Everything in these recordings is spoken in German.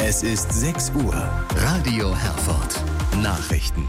Es ist 6 Uhr. Radio Herford. Nachrichten.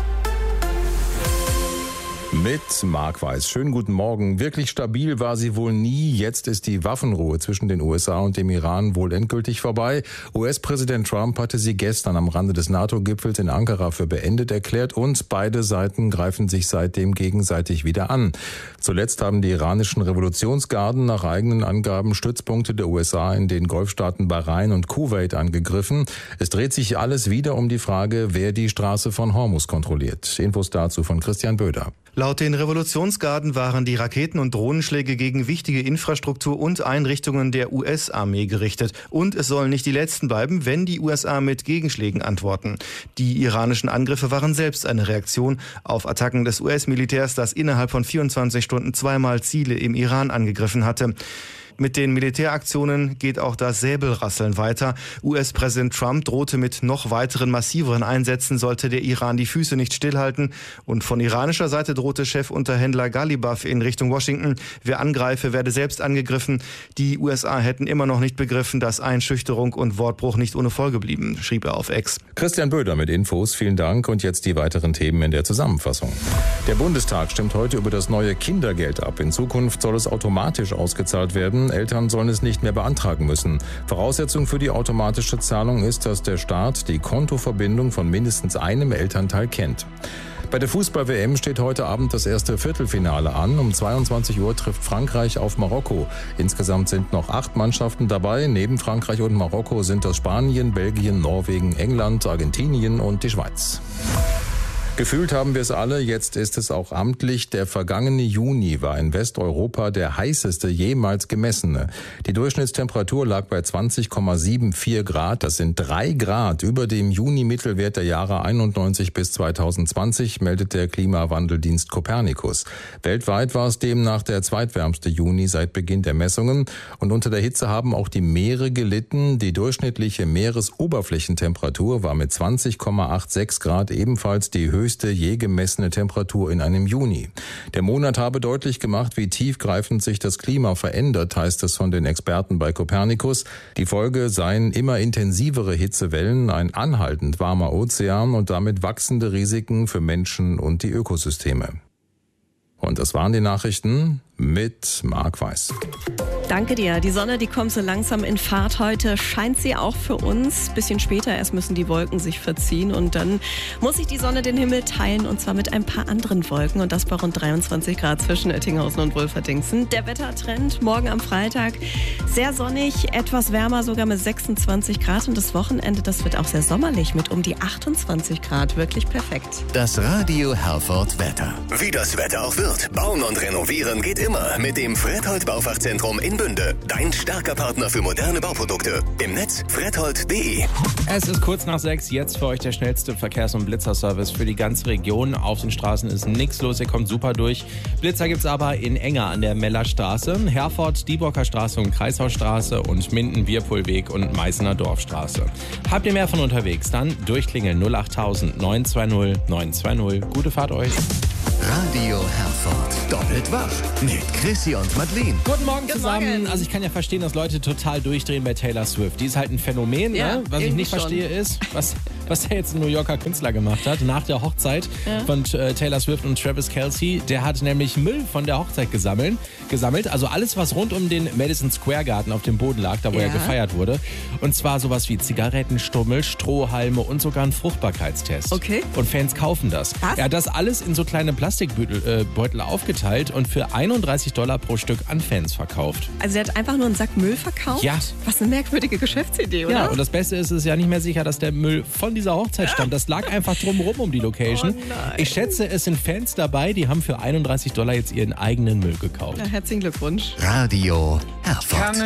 Mit Marc Weiß. Schönen guten Morgen. Wirklich stabil war sie wohl nie. Jetzt ist die Waffenruhe zwischen den USA und dem Iran wohl endgültig vorbei. US-Präsident Trump hatte sie gestern am Rande des NATO-Gipfels in Ankara für beendet erklärt und beide Seiten greifen sich seitdem gegenseitig wieder an. Zuletzt haben die iranischen Revolutionsgarden nach eigenen Angaben Stützpunkte der USA in den Golfstaaten Bahrain und Kuwait angegriffen. Es dreht sich alles wieder um die Frage, wer die Straße von Hormuz kontrolliert. Infos dazu von Christian Böder. Laut den Revolutionsgarden waren die Raketen- und Drohnenschläge gegen wichtige Infrastruktur und Einrichtungen der US-Armee gerichtet. Und es sollen nicht die letzten bleiben, wenn die USA mit Gegenschlägen antworten. Die iranischen Angriffe waren selbst eine Reaktion auf Attacken des US-Militärs, das innerhalb von 24 Stunden zweimal Ziele im Iran angegriffen hatte. Mit den Militäraktionen geht auch das Säbelrasseln weiter. US-Präsident Trump drohte mit noch weiteren massiveren Einsätzen, sollte der Iran die Füße nicht stillhalten. Und von iranischer Seite drohte Chefunterhändler Ghalibaf in Richtung Washington, wer angreife, werde selbst angegriffen. Die USA hätten immer noch nicht begriffen, dass Einschüchterung und Wortbruch nicht ohne Folge blieben, schrieb er auf X. Christian Böder mit Infos, vielen Dank. Und jetzt die weiteren Themen in der Zusammenfassung. Der Bundestag stimmt heute über das neue Kindergeld ab. In Zukunft soll es automatisch ausgezahlt werden. Eltern sollen es nicht mehr beantragen müssen. Voraussetzung für die automatische Zahlung ist, dass der Staat die Kontoverbindung von mindestens einem Elternteil kennt. Bei der Fußball-WM steht heute Abend das erste Viertelfinale an. Um 22 Uhr trifft Frankreich auf Marokko. Insgesamt sind noch 8 Mannschaften dabei. Neben Frankreich und Marokko sind das Spanien, Belgien, Norwegen, England, Argentinien und die Schweiz. Gefühlt haben wir es alle, jetzt ist es auch amtlich. Der vergangene Juni war in Westeuropa der heißeste jemals gemessene. Die Durchschnittstemperatur lag bei 20,74 Grad. Das sind 3 Grad über dem Juni-Mittelwert der Jahre 91 bis 2020, meldet der Klimawandeldienst Copernicus. Weltweit war es demnach der zweitwärmste Juni seit Beginn der Messungen. Und unter der Hitze haben auch die Meere gelitten. Die durchschnittliche Meeresoberflächentemperatur war mit 20,86 Grad ebenfalls die höchste je gemessene Temperatur in einem Juni. Der Monat habe deutlich gemacht, wie tiefgreifend sich das Klima verändert, heißt es von den Experten bei Copernicus. Die Folge seien immer intensivere Hitzewellen, ein anhaltend warmer Ozean und damit wachsende Risiken für Menschen und die Ökosysteme. Und das waren die Nachrichten mit Marc Weiß. Danke dir. Die Sonne, die kommt so langsam in Fahrt. Heute scheint sie auch für uns. Bisschen später erst müssen die Wolken sich verziehen und dann muss sich die Sonne den Himmel teilen und zwar mit ein paar anderen Wolken und das bei rund 23 Grad zwischen Oettinghausen und Wolferdingsen. Der Wettertrend morgen am Freitag sehr sonnig, etwas wärmer, sogar mit 26 Grad und das Wochenende, das wird auch sehr sommerlich mit um die 28 Grad. Wirklich perfekt. Das Radio Herford Wetter. Wie das Wetter auch wird. Bauen und renovieren geht immer mit dem Fredhold Baufachzentrum in Bünde. Dein starker Partner für moderne Bauprodukte. Im Netz fredhold.de. Es ist kurz nach 6, jetzt für euch der schnellste Verkehrs- und Blitzerservice für die ganze Region. Auf den Straßen ist nichts los, ihr kommt super durch. Blitzer gibt's aber in Enger an der Mellerstraße, Herford, Dieborker Straße und Kreishausstraße und Minden, Wirpolweg und Meißener Dorfstraße. Habt ihr mehr von unterwegs? Dann durchklingeln 08000 920 920. Gute Fahrt euch. Radio Herford. Doppelt wach mit Chrissy und Madeleine. Guten Morgen zusammen. Also ich kann ja verstehen, dass Leute total durchdrehen bei Taylor Swift. Die ist halt ein Phänomen, ja, ne? Was ich nicht verstehe ist, was er jetzt ein New Yorker Künstler gemacht hat nach der Hochzeit von Taylor Swift und Travis Kelce. Der hat nämlich Müll von der Hochzeit gesammelt. Also alles, was rund um den Madison Square Garden auf dem Boden lag, da wo er gefeiert wurde. Und zwar sowas wie Zigarettenstummel, Strohhalme und sogar ein Fruchtbarkeitstest. Okay. Und Fans kaufen das. Was? Er hat das alles in so kleine Plastikbeutel aufgeteilt und für $31 pro Stück an Fans verkauft. Also er hat einfach nur einen Sack Müll verkauft? Ja. Was eine merkwürdige Geschäftsidee, oder? Ja, und das Beste ist, es ist ja nicht mehr sicher, dass der Müll von dieser Hochzeit stammt. Das lag einfach drumherum um die Location. Oh nein. Ich schätze, es sind Fans dabei, die haben für $31 jetzt ihren eigenen Müll gekauft. Ja, herzlichen Glückwunsch. Radio Herford.